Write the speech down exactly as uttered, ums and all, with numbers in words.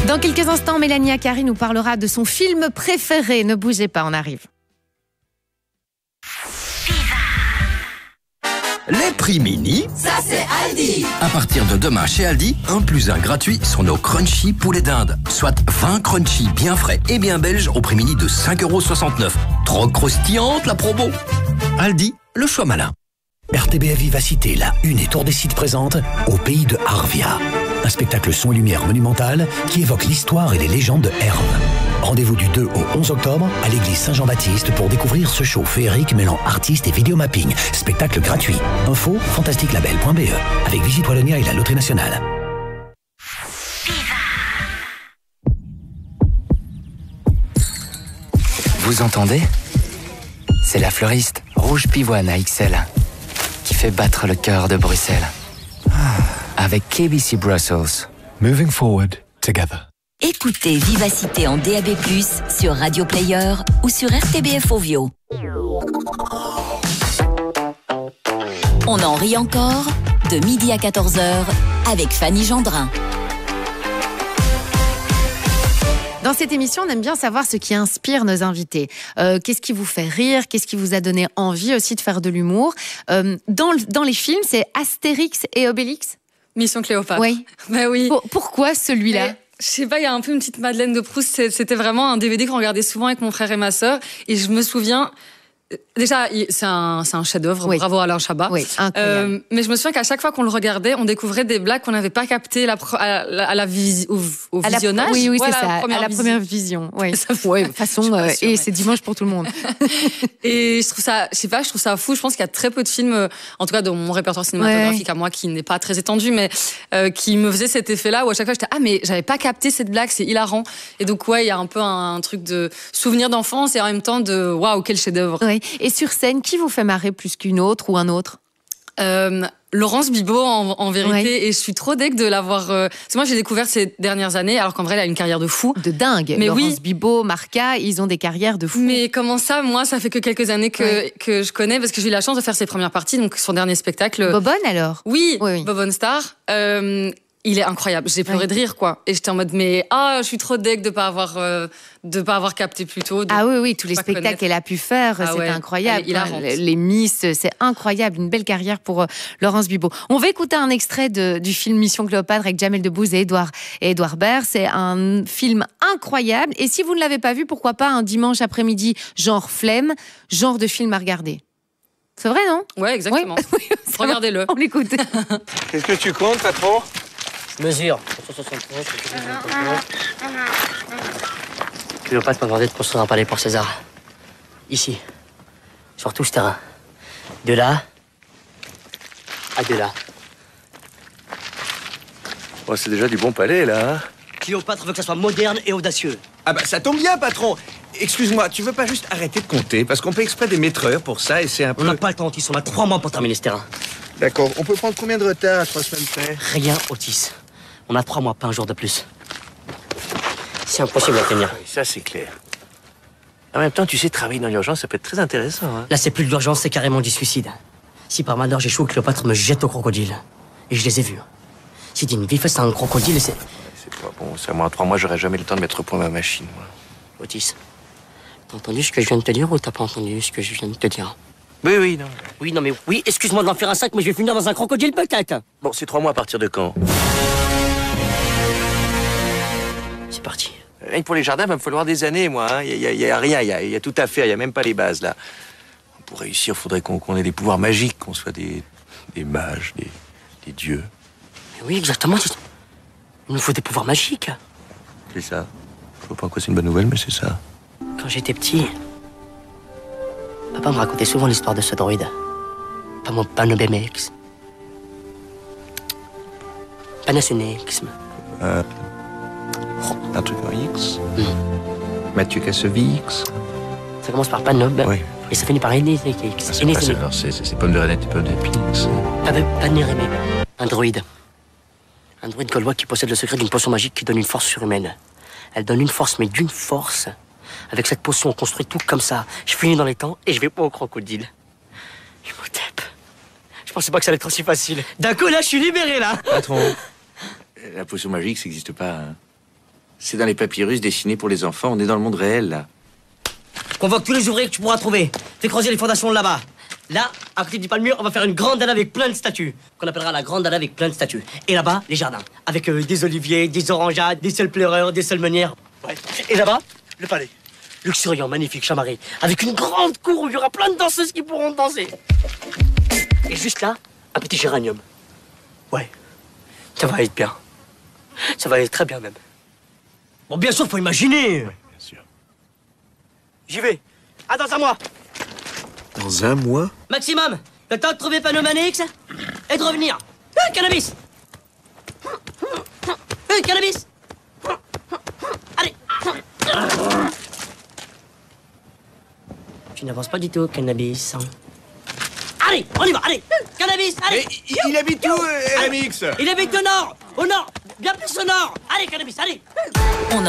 Dans quelques instants, Mélanie Acari nous parlera de son film préféré. Ne bougez pas, on arrive. Les prix mini, ça c'est Aldi. À partir de demain chez Aldi, un plus un gratuit sur nos crunchy poulets d'Inde. Soit vingt crunchy bien frais et bien belges au prix mini de cinq euros soixante-neuf. Trop croustillante la promo. Aldi, le choix malin. R T B F Vivacité, la Une et Tour des Sites présente Au pays de Arvia. Un spectacle son et lumière monumental qui évoque l'histoire et les légendes de Herve. Rendez-vous du deux au onze octobre à l'église Saint-Jean-Baptiste pour découvrir ce show féerique mêlant artistes et vidéomapping. Spectacle gratuit. Info fantastique label point b e avec Visite Wallonia et la Loterie Nationale. Vous entendez? C'est la fleuriste Rouge Pivoine à X L qui fait battre le cœur de Bruxelles. Avec K B C Brussels. Moving forward together. Écoutez Vivacité en D A B plus, sur Radio Player ou sur R T B F Ovio. On en rit encore, de midi à quatorze heures, avec Fanny Gendrin. Dans cette émission, on aime bien savoir ce qui inspire nos invités. Euh, qu'est-ce qui vous fait rire? Qu'est-ce qui vous a donné envie aussi de faire de l'humour? euh, dans, le, dans les films, c'est Astérix et Obélix? Mission Cléopâtre. Oui. Bah oui. Pour, pourquoi celui-là? Mais, je sais pas, il y a un peu une petite Madeleine de Proust. C'était vraiment un D V D qu'on regardait souvent avec mon frère et ma sœur. Et je me souviens... Déjà, c'est un, c'est un chef-d'œuvre. Oui. Bravo Alain Chabat. Oui, euh, mais je me souviens qu'à chaque fois qu'on le regardait, on découvrait des blagues qu'on n'avait pas captées la, à la, à la vis, au, au visionnage. La, oui, oui, c'est ouais, ça. À la visi... première vision. Oui. Ouais, de façon, euh, sûre, et mais... c'est dimanche pour tout le monde. Et je trouve ça, je sais pas, je trouve ça fou. Je pense qu'il y a très peu de films, en tout cas dans mon répertoire cinématographique ouais. à moi, qui n'est pas très étendu, mais euh, qui me faisait cet effet-là où à chaque fois j'étais ah mais j'avais pas capté cette blague, c'est hilarant. Et donc ouais, il y a un peu un, un truc de souvenir d'enfance et en même temps de waouh quel chef-d'œuvre. Oui. Et sur scène, qui vous fait marrer plus qu'une autre ou un autre? euh, Laurence Bibot en, en vérité, ouais. Et je suis trop deg de l'avoir. Euh... Parce que moi, j'ai découvert ces dernières années, alors qu'en vrai, elle a une carrière de fou. De dingue. Mais Laurence oui. Bibot, Marca, ils ont des carrières de fou. Mais comment ça? Moi, ça fait que quelques années que, ouais. que je connais, parce que j'ai eu la chance de faire ses premières parties, donc son dernier spectacle. Bobonne alors? Oui, oui, oui. Bobonne Star. Euh, il est incroyable. J'ai pleuré ouais. de rire, quoi. Et j'étais en mode, mais ah, je suis trop deg de pas avoir, euh, de pas avoir capté plus tôt. Ah oui, oui, tous les spectacles connaître. Qu'elle a pu faire, ah c'est ouais. incroyable. Elle, hein, les, les Miss, c'est incroyable. Une belle carrière pour euh, Laurence Bibot. On va écouter un extrait de, du film Mission Cléopâtre avec Jamel Debbouze et Édouard, et Édouard Baird. C'est un film incroyable. Et si vous ne l'avez pas vu, pourquoi pas un dimanche après-midi, genre flemme, genre de film à regarder. C'est vrai, non? Ouais, exactement. Oui. Regardez-le. On l'écoute. Qu'est-ce que tu comptes, patron? Mesure. Cléopâtre m'a demandé de construire un palais pour César. Ici. Sur tout ce terrain. De là à de là. Oh, c'est déjà du bon palais, là. Hein. Cléopâtre veut que ça soit moderne et audacieux. Ah bah, ça tombe bien, patron. Excuse-moi, tu veux pas juste arrêter de compter? Parce qu'on fait exprès des maîtres-heures pour ça et c'est un peu... On n'a pas le temps, Otis. On a trois mois pour terminer ce terrain. D'accord. On peut prendre combien de retard à trois semaines près? Rien, Otis. On a trois mois, pas un jour de plus. C'est impossible à tenir. Oui, ça, c'est clair. En même temps, tu sais, travailler dans l'urgence, ça peut être très intéressant. Hein. Là, c'est plus de l'urgence, c'est carrément du suicide. Si par malheur j'échoue, Cléopâtre me jette au crocodile. Et je les ai vus. Si d'une vie face à un crocodile, c'est... C'est pas bon. Ça, moi, en trois mois, j'aurais jamais le temps de mettre au point ma machine, moi. Otis, t'as entendu ce que je viens de te dire ou t'as pas entendu ce que je viens de te dire? Oui, oui, non. Oui, non, mais oui, excuse-moi de m'en faire un sac, mais je vais finir dans un crocodile, peut-être. Bon, c'est trois mois à partir de quand? C'est parti. Rien que pour les jardins, il va me falloir des années, moi. Il hein. n'y a, a, a rien, il y a, y a tout à faire, il n'y a même pas les bases, là. Pour réussir, il faudrait qu'on qu'on ait des pouvoirs magiques, qu'on soit des, des mages, des, des dieux. Mais oui, exactement. Il nous faut des pouvoirs magiques. C'est ça. Je vois pas en quoi c'est une bonne nouvelle, mais c'est ça. Quand j'étais petit, papa me racontait souvent l'histoire de ce droïde. Pas mon Panobemx. Panasonics. Euh... Un truc en X. Mm. Mathieu Kassovix. Ça commence par Panob. Oui. Et ça finit par Enix. Ah, c'est pas ça, c'est pommes de renette et pommes de Pix. Panérémé. Un droïde. Un droïde gaulois qui possède le secret d'une potion magique qui donne une force surhumaine. Elle donne une force, mais d'une force. Avec cette potion, on construit tout comme ça. Je finis dans les temps et je vais pas au crocodile. Je me tape. Je pensais pas que ça allait être aussi facile. D'un coup, là, je suis libéré, là. Patron, la potion magique, ça n'existe pas. Hein. C'est dans les papyrus dessinés pour les enfants. On est dans le monde réel, là. Convoque tous les ouvriers que tu pourras trouver. Fais creuser les fondations là-bas. Là, à côté du palmier, on va faire une grande allée avec plein de statues. Qu'on appellera la grande allée avec plein de statues. Et là-bas, les jardins. Avec euh, des oliviers, des orangeades, des seuls pleureurs, des seules meunières. Ouais. Et là-bas, le palais. Luxuriant, magnifique, chamarré. Avec une grande cour où il y aura plein de danseuses qui pourront danser. Et juste là, un petit géranium. Ouais. Ça va être bien. Ça va être très bien même. Bon, bien sûr, faut imaginer. Ouais, bien sûr. J'y vais. Ah, dans un mois. Dans un mois? Maximum, le temps de trouver Panomanix et de revenir. Ah, cannabis. Ah, cannabis. Allez. Tu n'avances pas du tout, cannabis. Allez, on y va, allez. Cannabis, allez. Mais il, il habite où, euh, R M X? Il habite au nord, au nord, bien plus au nord. Allez, cannabis, allez. On